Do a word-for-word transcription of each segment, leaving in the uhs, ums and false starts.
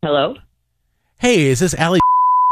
Hello? Hey, is this Allie?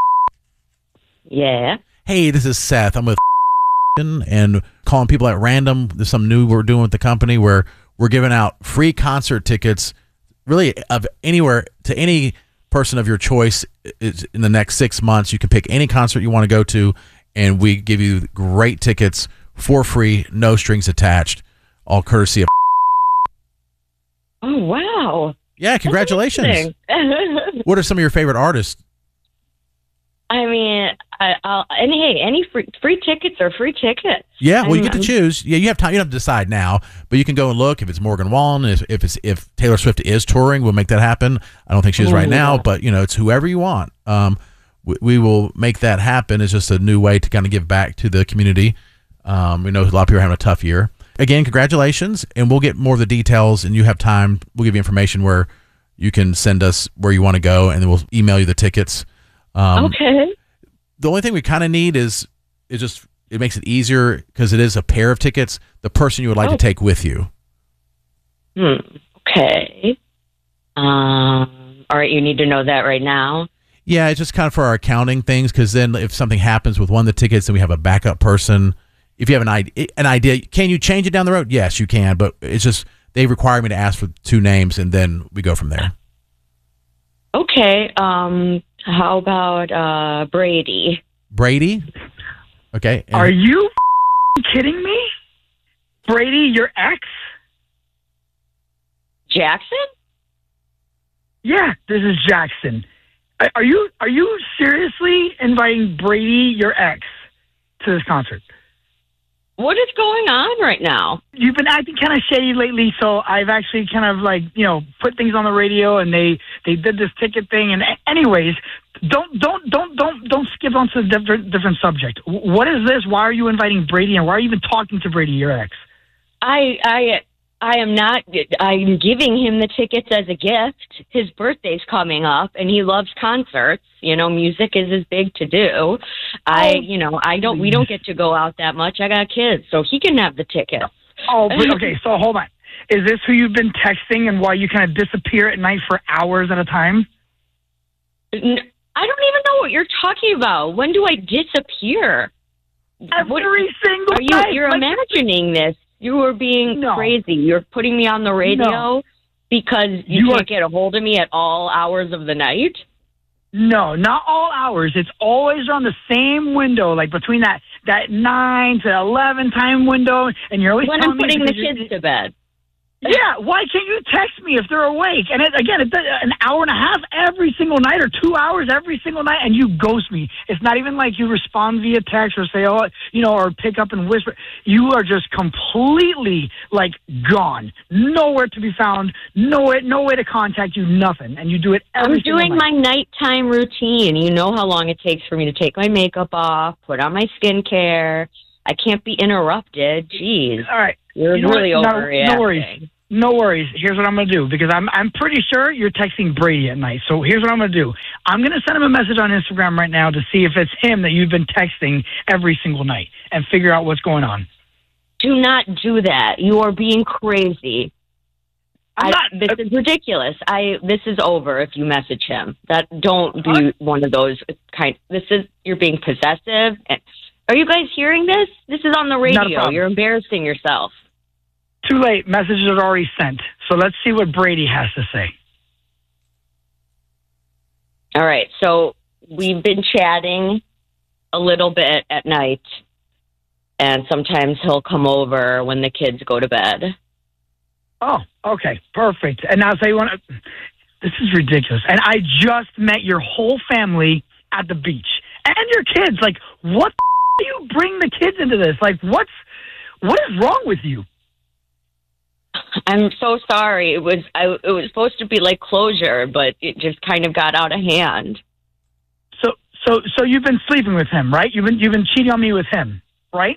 Yeah. Hey, this is Seth. I'm with and calling people at random. There's something new we're doing with the company where we're giving out free concert tickets, really of anywhere to any person of your choice in the next six months. You can pick any concert you want to go to, and we give you great tickets for free, no strings attached, all courtesy of. Oh, wow. Yeah, congratulations. What are some of your favorite artists? I mean, I, I'll, and hey, any free, free tickets are free tickets. Yeah, well, I'm, you get to choose. Yeah, you have time. You don't have to decide now, but you can go and look if it's Morgan Wallen. If if it's if Taylor Swift is touring, we'll make that happen. I don't think she is right now, but you know, it's whoever you want. Um, we, we will make that happen. It's just a new way to kind of give back to the community. Um, we know a lot of people are having a tough year. Again, congratulations, and we'll get more of the details. And you have time. We'll give you information where you can send us where you want to go, and then we'll email you the tickets. Um, okay. The only thing we kind of need is is just it makes it easier because it is a pair of tickets. The person you would like oh. to take with you. Hmm. Okay. Um. All right. You need to know that right now. Yeah, it's just kind of for our accounting things. Because then, if something happens with one of the tickets, then we have a backup person. If you have an idea, an idea, can you change it down the road? Yes, you can. But it's just they require me to ask for two names, and then we go from there. Okay. Um. How about uh, Brady? Brady? Okay. And Are you kidding me? Brady, your ex? Jackson? Yeah, this is Jackson. Are you are you seriously inviting Brady, your ex, to this concert? What is going on right now? You've been acting kind of shady lately, so I've actually kind of like, you know, put things on the radio, and they, they did this ticket thing. And anyways, don't don't don't don't don't skip onto a different different subject. What is this? Why are you inviting Brady, and why are you even talking to Brady, your ex? I I I am not. I'm giving him the tickets as a gift. His birthday's coming up, and he loves concerts. You know, music is his big to do. I, you know, I don't. We don't get to go out that much. I got kids, so he can have the tickets. Oh, but, okay. So hold on. Is this who you've been texting, and why you kind of disappear at night for hours at a time? I don't even know what you're talking about. When do I disappear? Every what, single are you? night. You're like, imagining this. You are being no. crazy. You're putting me on the radio no. because you, you can't are, get a hold of me at all hours of the night? No, not all hours. It's always on the same window, like between that, that nine to eleven time window, and you're always when telling I'm putting me the kids to bed. Yeah, why can't you text me if they're awake? And it, again, it's an hour and a half every single night, or two hours every single night, and you ghost me. It's not even like you respond via text or say, oh, you know, or pick up and whisper. You are just completely, like, gone. Nowhere to be found, no way, no way to contact you, nothing. And you do it every I'm single doing night. my nighttime routine. You know how long it takes for me to take my makeup off, put on my skincare. I can't be interrupted. Jeez. All right. You're you know really what? overreacting. No, no worries. No worries. Here's what I'm going to do, because I'm I'm pretty sure you're texting Brady at night. So here's what I'm going to do. I'm going to send him a message on Instagram right now to see if it's him that you've been texting every single night and figure out what's going on. Do not do that. You are being crazy. I'm I, not, this uh, is ridiculous. I this is over if you message him. That don't be what? one of those kind. This is you're being possessive. Are you guys hearing this? This is on the radio. You're embarrassing yourself. Too late. Messages are already sent. So let's see what Brady has to say. All right. So we've been chatting a little bit at night, and sometimes he'll come over when the kids go to bed. Oh, okay. Perfect. And now, so you want to... This is ridiculous. And I just met your whole family at the beach. And your kids. Like, what the f- do you bring the kids into this? Like, what's... What is wrong with you? I'm so sorry. It was I, it was supposed to be like closure, but it just kind of got out of hand. So so so you've been sleeping with him, right? You've been you've been cheating on me with him, right?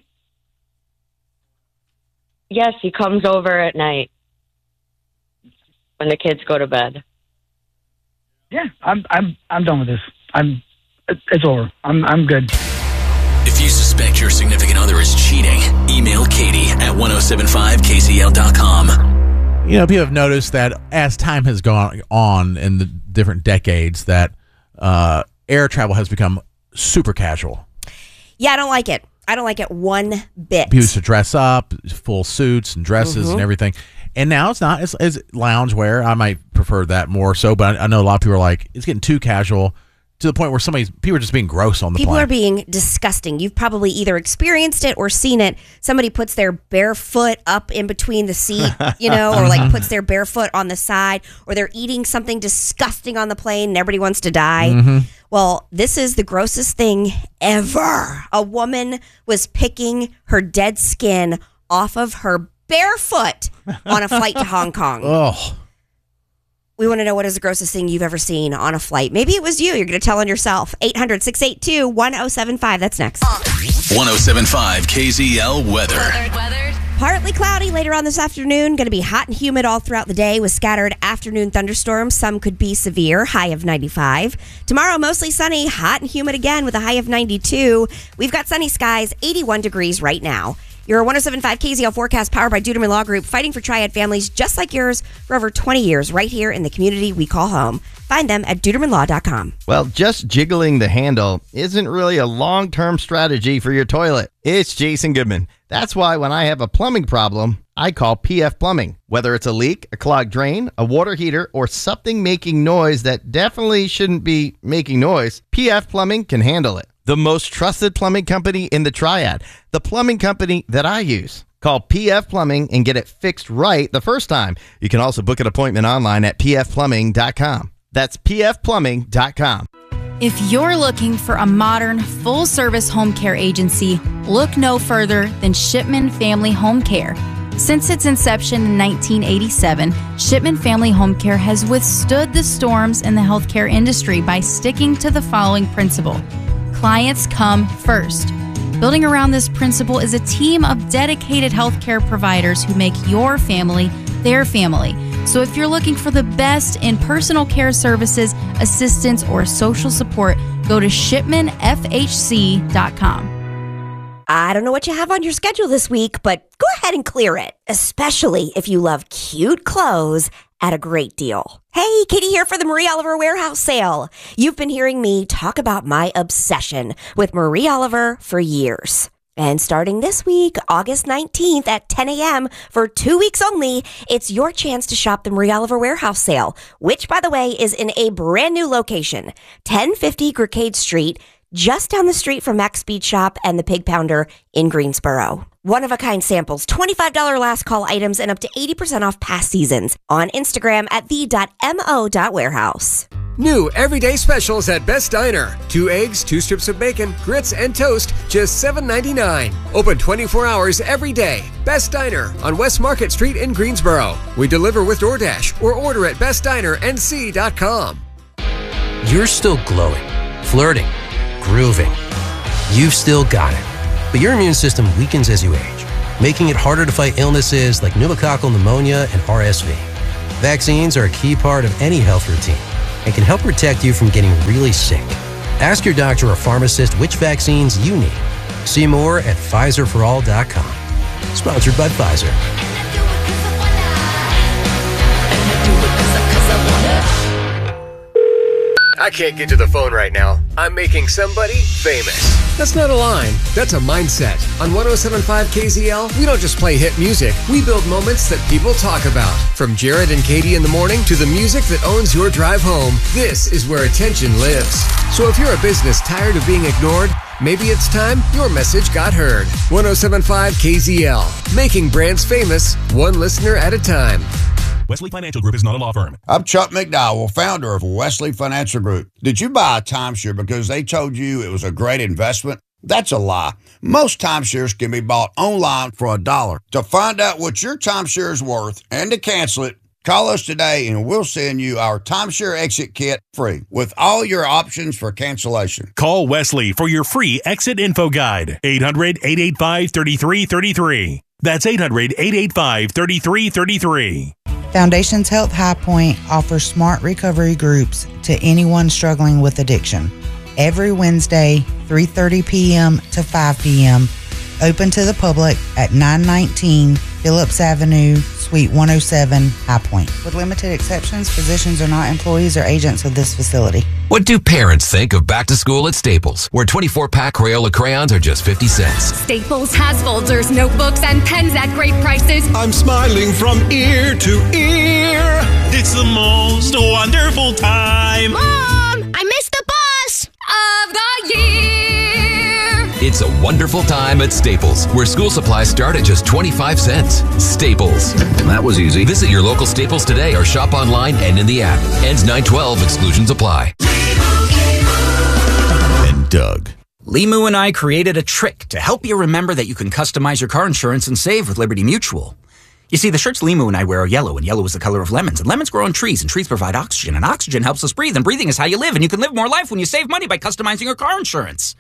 Yes, he comes over at night when the kids go to bed. Yeah, I'm I'm I'm done with this. I'm it's over. I'm I'm good. If you suspect your significant other is cheating, email Katie at ten seventy-five K C L dot com. You know, people have noticed that as time has gone on in the different decades, that uh, air travel has become super casual. Yeah, I don't like it. I don't like it one bit. People used to dress up, full suits and dresses mm-hmm. and everything. And now it's not. It's, it's lounge wear. I might prefer that more so, but I, I know a lot of people are like, it's getting too casual to the point where somebody's people are just being gross on the people plane. People are being disgusting. You've probably either experienced it or seen it. Somebody puts their bare foot up in between the seat, you know, or like puts their bare foot on the side, or they're eating something disgusting on the plane and everybody wants to die. Mm-hmm. Well, this is the grossest thing ever. A woman was picking her dead skin off of her barefoot on a flight to Hong Kong. Oh. We want to know what is the grossest thing you've ever seen on a flight. Maybe it was you. You're going to tell on yourself. eight hundred, six eight two, one oh seven five. That's next. one oh seven point five K Z L weather. Weather. Partly cloudy later on this afternoon. Going to be hot and humid all throughout the day with scattered afternoon thunderstorms. Some could be severe. High of ninety-five. Tomorrow, mostly sunny, hot and humid again with a high of ninety-two. We've got sunny skies, eighty-one degrees right now. Your one oh seven point five K Z L forecast powered by Duderman Law Group, fighting for triad families just like yours for over twenty years right here in the community we call home. Find them at Duderman Law dot com. Well, just jiggling the handle isn't really a long-term strategy for your toilet. It's Jason Goodman. That's why when I have a plumbing problem, I call P F Plumbing. Whether it's a leak, a clogged drain, a water heater, or something making noise that definitely shouldn't be making noise, P F Plumbing can handle it. The most trusted plumbing company in the Triad. The plumbing company that I use. Call P F Plumbing and get it fixed right the first time. You can also book an appointment online at P F plumbing dot com. That's P F plumbing dot com. If you're looking for a modern, full-service home care agency, look no further than Shipman Family Home Care. Since its inception in nineteen eighty-seven, Shipman Family Home Care has withstood the storms in the healthcare industry by sticking to the following principle. Clients come first. Building around this principle is a team of dedicated healthcare providers who make your family their family. So if you're looking for the best in personal care services, assistance, or social support, go to shipman f h c dot com. I don't know what you have on your schedule this week, but go ahead and clear it, especially if you love cute clothes at a great deal. Hey, Katie here for the Marie Oliver Warehouse Sale. You've been hearing me talk about my obsession with Marie Oliver for years. And starting this week, August nineteenth at ten a.m. for two weeks only, it's your chance to shop the Marie Oliver Warehouse Sale, which, by the way, is in a brand new location, ten fifty Gracade Street, just down the street from Max Speed Shop and the Pig Pounder in Greensboro. One-of-a-kind samples, twenty-five dollars last call items, and up to eighty percent off past seasons. On Instagram at the dot mo dot warehouse. New everyday specials at Best Diner. Two eggs, two strips of bacon, grits, and toast, just seven ninety-nine. Open twenty-four hours every day. Best Diner on West Market Street in Greensboro. We deliver with DoorDash or order at best diner n c dot com. You're still glowing, flirting, grooving. You've still got it. But your immune system weakens as you age, making it harder to fight illnesses like pneumococcal pneumonia and R S V. Vaccines are a key part of any health routine and can help protect you from getting really sick. Ask your doctor or pharmacist which vaccines you need. See more at Pfizer for all dot com. Sponsored by Pfizer. I can't get to the phone right now. I'm making somebody famous. That's not a line. That's a mindset. On one oh seven point five K Z L, we don't just play hit music. We build moments that people talk about. From Jared and Katie in the morning to the music that owns your drive home, this is where attention lives. So if you're a business tired of being ignored, maybe it's time your message got heard. one oh seven point five K Z L. Making brands famous, one listener at a time. Wesley Financial Group is not a law firm. I'm Chuck McDowell, founder of Wesley Financial Group. Did you buy a timeshare because they told you it was a great investment? That's a lie. Most timeshares can be bought online for a dollar. To find out what your timeshare is worth and to cancel it, call us today and we'll send you our timeshare exit kit free with all your options for cancellation. Call Wesley for your free exit info guide. eight hundred, eight eight five, three three three three. That's eight hundred, eight eight five, three three three three. Foundations Health High Point offers smart recovery groups to anyone struggling with addiction. Every Wednesday, three thirty p.m. to five p.m. Open to the public at nine nineteen Phillips Avenue, Suite one oh seven, High Point. With limited exceptions, physicians are not employees or agents of this facility. What do parents think of back to school at Staples, where twenty-four pack Crayola crayons are just fifty cents? Staples has folders, notebooks, and pens at great prices. I'm smiling from ear to ear. It's the most wonderful time. Mom, I missed the bus of the year. It's a wonderful time at Staples, where school supplies start at just twenty-five cents. Staples. That was easy. Visit your local Staples today or shop online and in the app. Ends nine twelve. Exclusions apply. And Doug. Limu and I created a trick to help you remember that you can customize your car insurance and save with Liberty Mutual. You see, the shirts Limu and I wear are yellow, and yellow is the color of lemons, and lemons grow on trees, and trees provide oxygen, and oxygen helps us breathe, and breathing is how you live, and you can live more life when you save money by customizing your car insurance.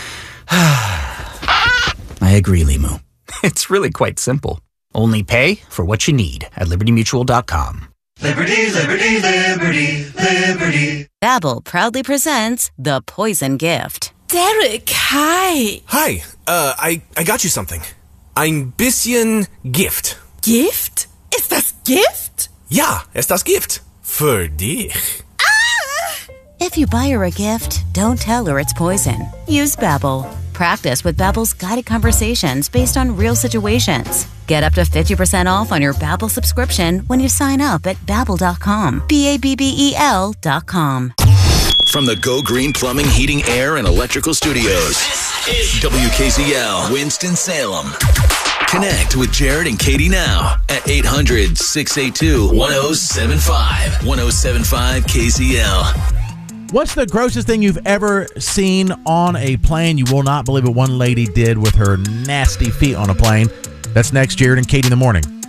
I agree, Limu. It's really quite simple. Only pay for what you need at liberty mutual dot com. Liberty, liberty, liberty, liberty. Babbel proudly presents The Poison Gift. Derek, hi. Hi, uh, I, I got you something. Ein bisschen Gift. Gift? Ist das Gift? Ja, ist das Gift. Für dich. If you buy her a gift, don't tell her it's poison. Use Babbel. Practice with Babbel's guided conversations based on real situations. Get up to fifty percent off on your Babbel subscription when you sign up at babbel dot com. B A B B E L dot com. From the Go Green Plumbing, Heating, Air, and Electrical Studios, W K Z L, Winston-Salem. Connect with Jared and Katie now at eight hundred, six eight two, one oh seven five. one oh seven five K Z L. What's the grossest thing you've ever seen on a plane? You will not believe what one lady did with her nasty feet on a plane. That's next, Jared and Katie in the morning.